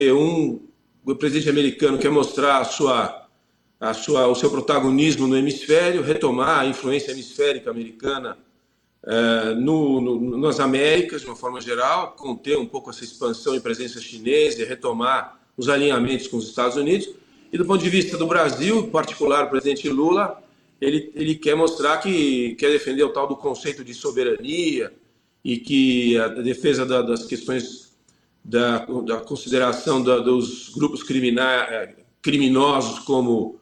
o presidente americano quer mostrar o seu protagonismo no hemisfério, retomar a influência hemisférica americana nas Américas, de uma forma geral, conter um pouco essa expansão e presença chinesa e retomar os alinhamentos com os Estados Unidos. E do ponto de vista do Brasil, em particular o presidente Lula, ele quer mostrar que quer defender o tal do conceito de soberania e que a defesa das questões da consideração dos grupos criminosos como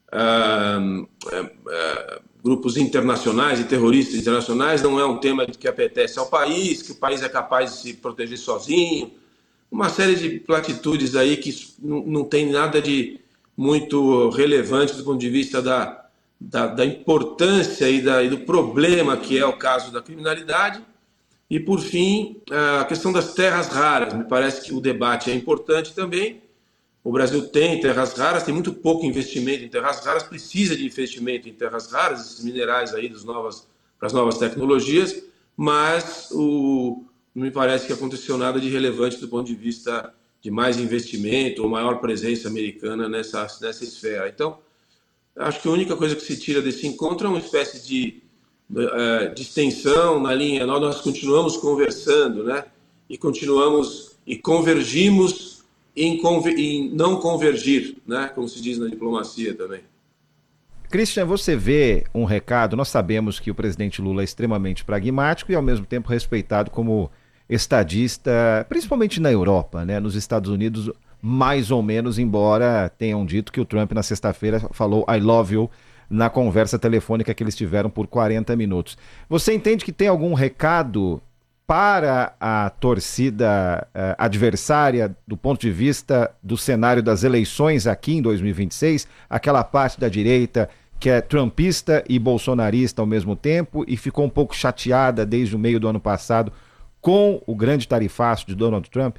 grupos internacionais e terroristas internacionais não é um tema que apetece ao país, que o país é capaz de se proteger sozinho. Uma série de platitudes aí que não tem nada de muito relevante do ponto de vista da importância e do problema que é o caso da criminalidade. E, por fim, a questão das terras raras. Me parece que o debate é importante também. O Brasil tem terras raras, tem muito pouco investimento em terras raras, precisa de investimento em terras raras, esses minerais aí para as novas tecnologias, mas não me parece que aconteceu nada de relevante do ponto de vista de mais investimento ou maior presença americana nessa esfera. Então, acho que a única coisa que se tira desse encontro é uma espécie de extensão na linha. Nós continuamos conversando, né? E convergimos em não convergir, né? Como se diz na diplomacia também. Christian, você vê um recado, nós sabemos que o presidente Lula é extremamente pragmático e ao mesmo tempo respeitado como estadista, principalmente na Europa, né? Nos Estados Unidos, mais ou menos, embora tenham dito que o Trump na sexta-feira falou I love you na conversa telefônica que eles tiveram por 40 minutos. Você entende que tem algum recado para a torcida adversária do ponto de vista do cenário das eleições aqui em 2026, aquela parte da direita que é trumpista e bolsonarista ao mesmo tempo e ficou um pouco chateada desde o meio do ano passado com o grande tarifaço de Donald Trump?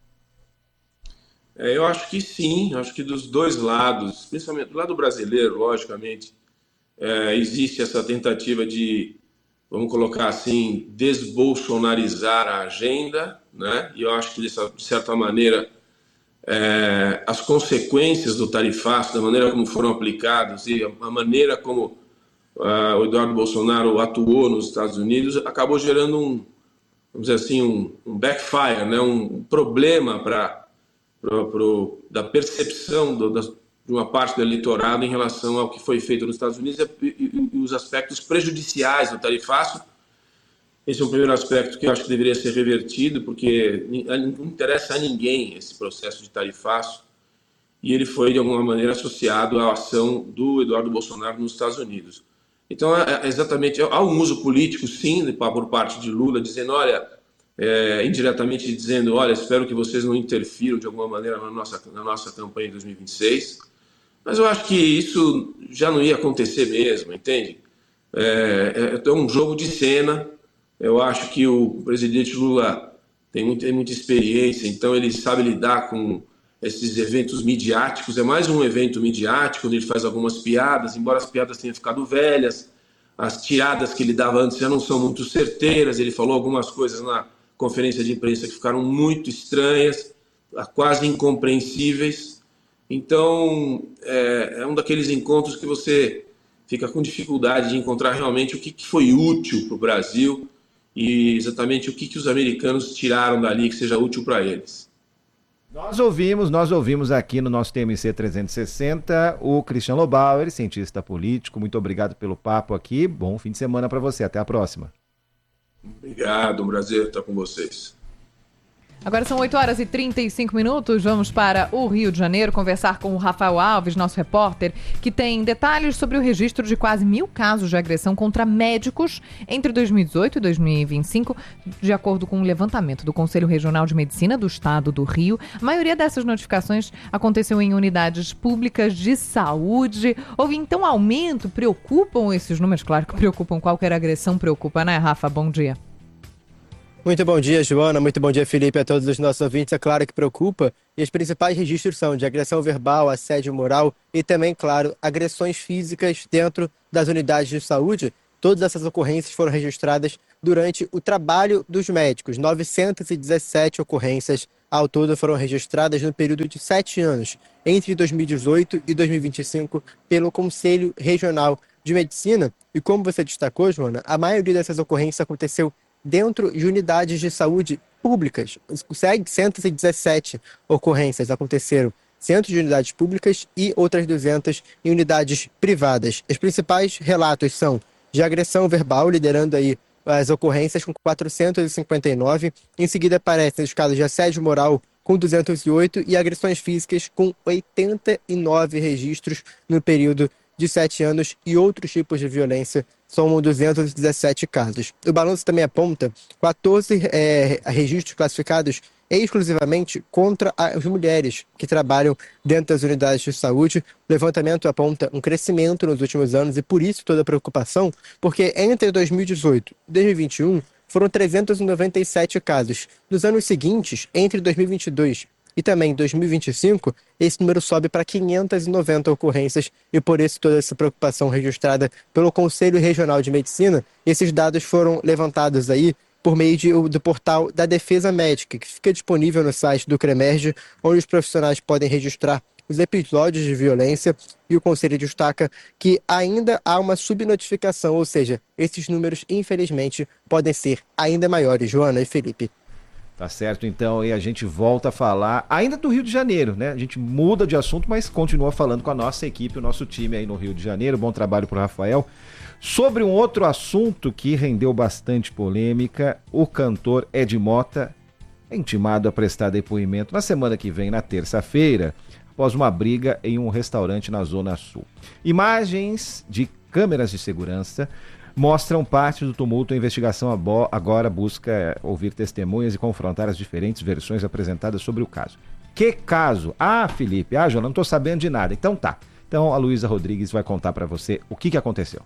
Eu acho que sim, acho que dos dois lados, principalmente do lado brasileiro, logicamente, existe essa tentativa de, vamos colocar assim, desbolsonarizar a agenda, né? E eu acho que, de certa maneira, as consequências do tarifaço, da maneira como foram aplicados e a maneira como o Eduardo Bolsonaro atuou nos Estados Unidos, acabou gerando vamos dizer assim, um backfire, né? Um problema da percepção de uma parte do eleitorado em relação ao que foi feito nos Estados Unidos e os aspectos prejudiciais do tarifaço. Esse é um primeiro aspecto que eu acho que deveria ser revertido, porque não interessa a ninguém esse processo de tarifaço, e ele foi, de alguma maneira, associado à ação do Eduardo Bolsonaro nos Estados Unidos. Então, exatamente, há um uso político, sim, por parte de Lula, dizendo, olha, indiretamente dizendo, olha, espero que vocês não interfiram de alguma maneira na nossa campanha em 2026, mas eu acho que isso já não ia acontecer mesmo, entende? É um jogo de cena. Eu acho que o presidente Lula tem muita experiência, então ele sabe lidar com esses eventos midiáticos. É mais um evento midiático, onde ele faz algumas piadas, embora as piadas tenham ficado velhas, as tiradas que ele dava antes já não são muito certeiras. Ele falou algumas coisas na conferência de imprensa que ficaram muito estranhas, quase incompreensíveis. Então, é um daqueles encontros que você fica com dificuldade de encontrar realmente o que foi útil para o Brasil e exatamente o que os americanos tiraram dali que seja útil para eles. Nós ouvimos aqui no nosso TMC 360 o Christian Lobauer, cientista político. Muito obrigado pelo papo aqui. Bom fim de semana para você. Até a próxima. Obrigado, um prazer estar com vocês. Agora são 8h35, vamos para o Rio de Janeiro conversar com o Rafael Alves, nosso repórter, que tem detalhes sobre o registro de quase 1.000 casos de agressão contra médicos entre 2018 e 2025, de acordo com um levantamento do Conselho Regional de Medicina do Estado do Rio. A maioria dessas notificações aconteceu em unidades públicas de saúde. Houve então aumento? Preocupam esses números? Claro que preocupam, qualquer agressão preocupa, né, Rafa? Bom dia. Muito bom dia, Joana. Muito bom dia, Felipe, a todos os nossos ouvintes. É claro que preocupa. E os principais registros são de agressão verbal, assédio moral e também, claro, agressões físicas dentro das unidades de saúde. Todas essas ocorrências foram registradas durante o trabalho dos médicos. 917 ocorrências ao todo foram registradas no período de 7 anos, entre 2018 e 2025, pelo Conselho Regional de Medicina. E como você destacou, Joana, a maioria dessas ocorrências aconteceu dentro de unidades de saúde públicas. 117 ocorrências aconteceram dentro de unidades públicas e outras 200 em unidades privadas. Os principais relatos são de agressão verbal, liderando aí as ocorrências com 459. Em seguida aparecem os casos de assédio moral com 208 e agressões físicas com 89 registros no período de 7 anos, e outros tipos de violência somam 217 casos. O balanço também aponta 14 registros classificados exclusivamente contra as mulheres que trabalham dentro das unidades de saúde. O levantamento aponta um crescimento nos últimos anos e por isso toda a preocupação, porque entre 2018 e 2021 foram 397 casos. Nos anos seguintes, entre 2022 e também 2025, esse número sobe para 590 ocorrências e por isso toda essa preocupação registrada pelo Conselho Regional de Medicina. Esses dados foram levantados aí por meio do portal da Defesa Médica, que fica disponível no site do CREMERGE, onde os profissionais podem registrar os episódios de violência, e o Conselho destaca que ainda há uma subnotificação, ou seja, esses números, infelizmente, podem ser ainda maiores. Joana e Felipe. Tá certo, então, e a gente volta a falar ainda do Rio de Janeiro, né? A gente muda de assunto, mas continua falando com a nossa equipe, o nosso time aí no Rio de Janeiro. Bom trabalho pro Rafael. Sobre um outro assunto que rendeu bastante polêmica, o cantor Ed Mota é intimado a prestar depoimento na semana que vem, na terça-feira, após uma briga em um restaurante na Zona Sul. Imagens de câmeras de segurança mostram parte do tumulto. A investigação agora busca ouvir testemunhas e confrontar as diferentes versões apresentadas sobre o caso. Que caso? Felipe, Joana, não estou sabendo de nada. Então tá. Então a Luísa Rodrigues vai contar para você o que aconteceu.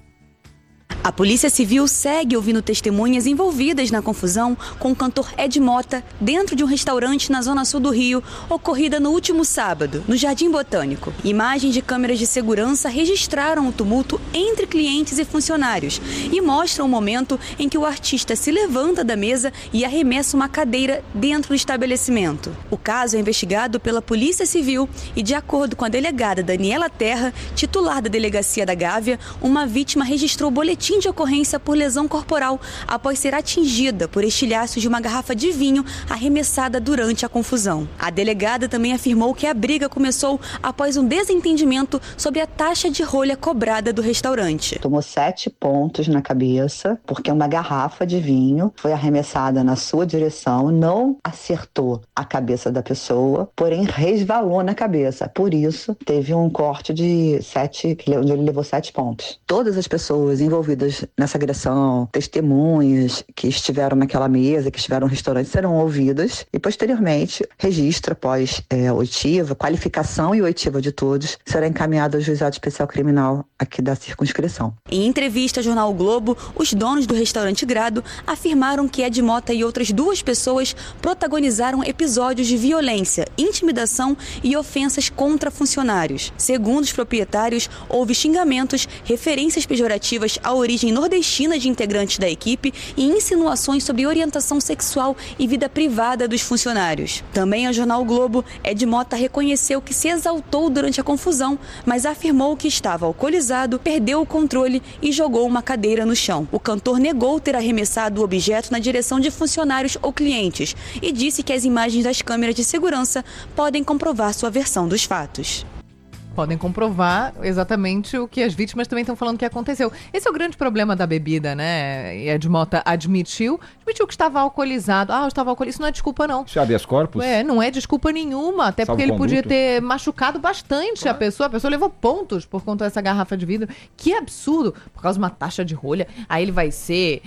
A Polícia Civil segue ouvindo testemunhas envolvidas na confusão com o cantor Ed Mota dentro de um restaurante na Zona Sul do Rio, ocorrida no último sábado, no Jardim Botânico. Imagens de câmeras de segurança registraram o tumulto entre clientes e funcionários e mostram o momento em que o artista se levanta da mesa e arremessa uma cadeira dentro do estabelecimento. O caso é investigado pela Polícia Civil e, de acordo com a delegada Daniela Terra, titular da Delegacia da Gávea, uma vítima registrou boletim de ocorrência por lesão corporal após ser atingida por estilhaços de uma garrafa de vinho arremessada durante a confusão. A delegada também afirmou que a briga começou após um desentendimento sobre a taxa de rolha cobrada do restaurante. Tomou 7 pontos na cabeça porque uma garrafa de vinho foi arremessada na sua direção, não acertou a cabeça da pessoa, porém resvalou na cabeça. Por isso, teve um corte de 7, onde ele levou 7 pontos. Todas as pessoas envolvidas nessa agressão, testemunhas que estiveram naquela mesa, que estiveram no restaurante, serão ouvidas e, posteriormente, registro após oitiva, qualificação e oitiva de todos, será encaminhado ao Juizado Especial Criminal aqui da circunscrição. Em entrevista ao jornal o Globo, os donos do restaurante Grado afirmaram que Ed Mota e outras 2 pessoas protagonizaram episódios de violência, intimidação e ofensas contra funcionários. Segundo os proprietários, houve xingamentos, referências pejorativas à origem nordestina de integrantes da equipe e insinuações sobre orientação sexual e vida privada dos funcionários. Também ao jornal o Globo, Ed Mota reconheceu que se exaltou durante a confusão, mas afirmou que estava alcoolizado, perdeu o controle e jogou uma cadeira no chão. O cantor negou ter arremessado o objeto na direção de funcionários ou clientes e disse que as imagens das câmeras de segurança podem comprovar sua versão dos fatos. Podem comprovar exatamente o que as vítimas também estão falando que aconteceu. Esse é o grande problema da bebida, né? E Ed Mota admitiu que estava alcoolizado. Eu estava alcoolizado. Isso não é desculpa, não. Se habeas corpus? Não é desculpa nenhuma. Até porque ele podia ter machucado bastante a pessoa. A pessoa levou pontos por conta dessa garrafa de vidro. Que absurdo. Por causa de uma taxa de rolha. Aí ele vai ser...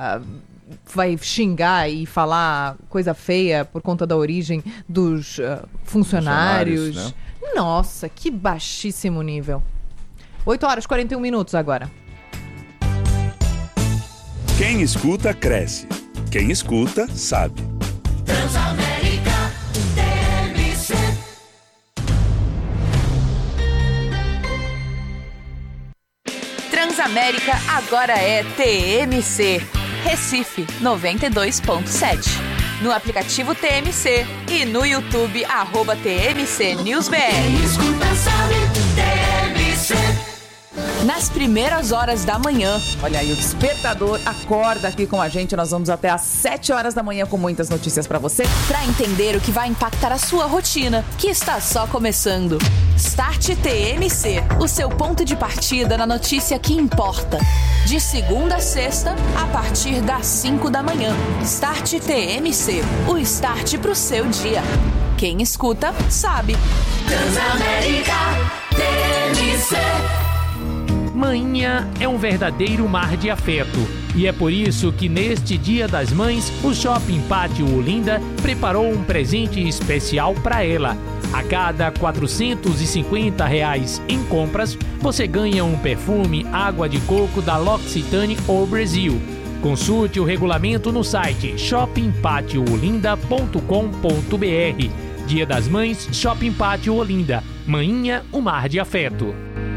vai xingar e falar coisa feia por conta da origem dos funcionários, né? Nossa, que baixíssimo nível. 8h41 agora. Quem escuta, cresce. Quem escuta, sabe. Transamérica TMC. Transamérica agora é TMC. Recife 92.7. No aplicativo TMC e no YouTube @TMC NewsBR. Quem escuta sabe, TMC. Nas primeiras horas da manhã. Olha aí, o Despertador acorda aqui com a gente. Nós vamos até às 7 horas da manhã com muitas notícias pra você. Para entender o que vai impactar a sua rotina, que está só começando. Start TMC, o seu ponto de partida na notícia que importa. De segunda a sexta, a partir das 5 da manhã. Start TMC, o start pro seu dia. Quem escuta, sabe. Transamérica TMC. Manhinha é um verdadeiro mar de afeto. E é por isso que neste Dia das Mães, o Shopping Pátio Olinda preparou um presente especial para ela. A cada R$ 450 em compras, você ganha um perfume água de coco da L'Occitane au Brasil. Consulte o regulamento no site shoppingpatioolinda.com.br. Dia das Mães, Shopping Pátio Olinda. Manhinha, um mar de afeto.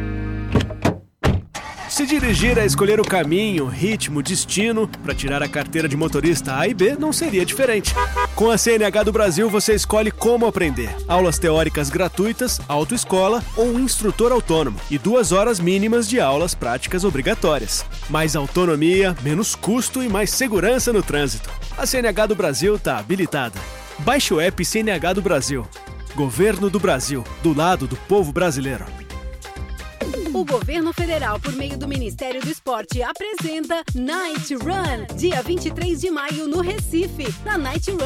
Se dirigir é escolher o caminho, ritmo, destino, para tirar a carteira de motorista A e B não seria diferente. Com a CNH do Brasil você escolhe como aprender. Aulas teóricas gratuitas, autoescola ou um instrutor autônomo e 2 horas mínimas de aulas práticas obrigatórias. Mais autonomia, menos custo e mais segurança no trânsito. A CNH do Brasil está habilitada. Baixe o app CNH do Brasil. Governo do Brasil, do lado do povo brasileiro. O governo federal, por meio do Ministério do Esporte, apresenta Night Run, dia 23 de maio no Recife. Na Night Run,